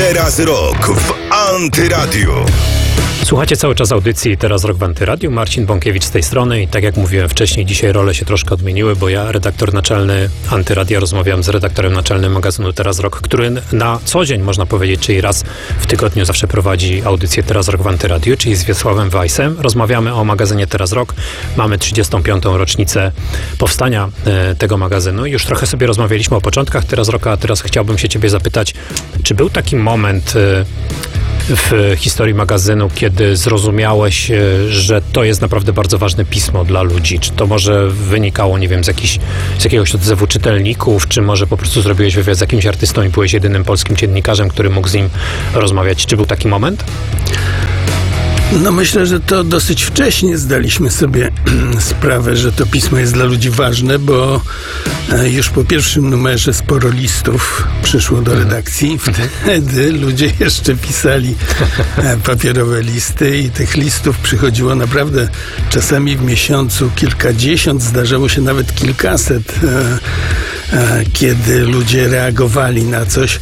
Teraz rok w Antyradiu. Słuchacie cały czas audycji Teraz Rok w Antyradiu. Marcin Bąkiewicz z tej strony i tak jak mówiłem wcześniej, dzisiaj role się troszkę odmieniły, bo ja, redaktor naczelny Antyradia, rozmawiam z redaktorem naczelnym magazynu Teraz Rok, który na co dzień, można powiedzieć, czyli raz w tygodniu zawsze prowadzi audycję Teraz Rok w Antyradiu, czyli z Wiesławem Weissem. Rozmawiamy o magazynie Teraz Rok. Mamy 35. rocznicę powstania tego magazynu. Już trochę sobie rozmawialiśmy o początkach Teraz Roka, a teraz chciałbym się ciebie zapytać, czy był taki moment w historii magazynu, kiedy zrozumiałeś, że to jest naprawdę bardzo ważne pismo dla ludzi? Czy to może wynikało, nie wiem, z jakiegoś odzewu czytelników, czy może po prostu zrobiłeś wywiad z jakimś artystą i byłeś jedynym polskim dziennikarzem, który mógł z nim rozmawiać? Czy był taki moment? No myślę, że to dosyć wcześnie zdaliśmy sobie sprawę, że to pismo jest dla ludzi ważne, bo już po pierwszym numerze sporo listów przyszło do redakcji. Wtedy ludzie jeszcze pisali papierowe listy i tych listów przychodziło naprawdę czasami w miesiącu kilkadziesiąt, zdarzało się nawet kilkaset, kiedy ludzie reagowali na coś.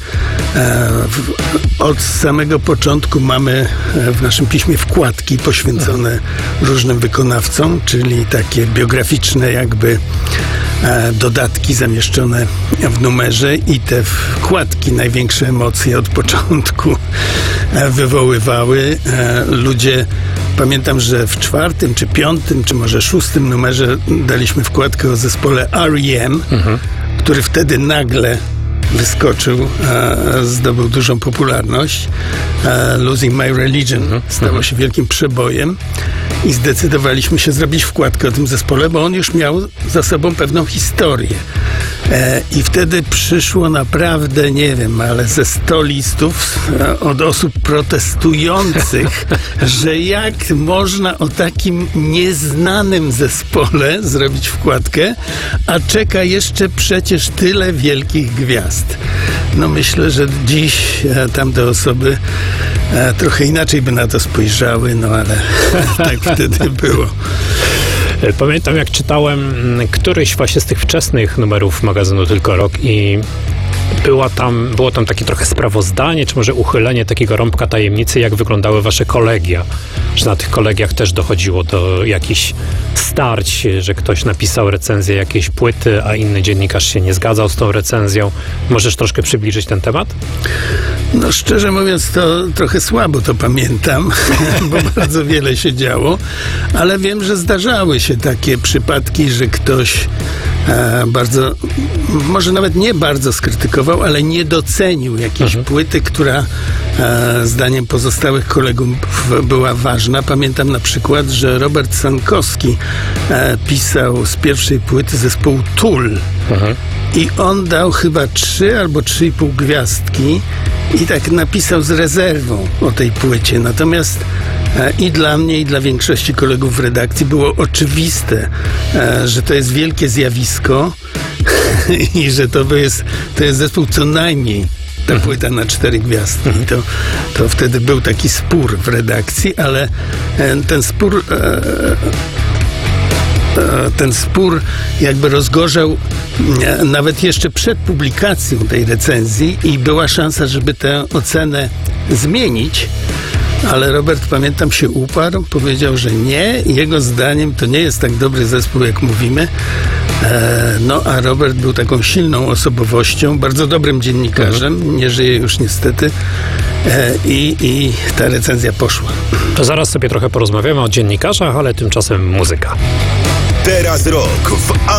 Od samego początku mamy w naszym piśmie wkładki poświęcone różnym wykonawcom, czyli takie biograficzne jakby dodatki zamieszczone w numerze i te wkładki największe emocje od początku wywoływały. Ludzie, pamiętam, że w 4., czy 5., czy może 6. numerze daliśmy wkładkę o zespole R.E.M., który wtedy nagle wyskoczył, zdobył dużą popularność. Losing My Religion stało się wielkim przebojem i zdecydowaliśmy się zrobić wkładkę o tym zespole, bo on już miał za sobą pewną historię. I wtedy przyszło naprawdę, nie wiem, ale ze 100 listów od osób protestujących, że jak można o takim nieznanym zespole zrobić wkładkę, a czeka jeszcze przecież tyle wielkich gwiazd. No myślę, że dziś tamte osoby trochę inaczej by na to spojrzały, no ale tak wtedy było. Pamiętam, jak czytałem któryś właśnie z tych wczesnych numerów magazynu Tylko Rok i było tam takie trochę sprawozdanie, czy może uchylenie takiego rąbka tajemnicy, jak wyglądały wasze kolegia. Że na tych kolegiach też dochodziło do jakichś starć, że ktoś napisał recenzję jakiejś płyty, a inny dziennikarz się nie zgadzał z tą recenzją. Możesz troszkę przybliżyć ten temat? No szczerze mówiąc, to trochę słabo to pamiętam, bo bardzo wiele się działo, ale wiem, że zdarzały się takie przypadki, że ktoś bardzo, może nawet nie bardzo skrytykował, ale nie docenił jakiejś płyty, która zdaniem pozostałych kolegów była ważna. Pamiętam na przykład, że Robert Sankowski pisał z pierwszej płyty zespołu Tool i on dał chyba 3 albo 3,5 gwiazdki i tak napisał z rezerwą o tej płycie. Natomiast i dla mnie, i dla większości kolegów w redakcji było oczywiste, że to jest wielkie zjawisko i że to jest zespół co najmniej ta płyta na 4 gwiazdki. I to wtedy był taki spór w redakcji, ale ten spór jakby rozgorzał nawet jeszcze przed publikacją tej recenzji i była szansa, żeby tę ocenę zmienić. Ale Robert, pamiętam, się uparł, powiedział, że nie, jego zdaniem to nie jest tak dobry zespół, jak mówimy. No, a Robert był taką silną osobowością, bardzo dobrym dziennikarzem, nie żyje już niestety. I ta recenzja poszła. To zaraz sobie trochę porozmawiamy o dziennikarzach, ale tymczasem muzyka. Teraz rok w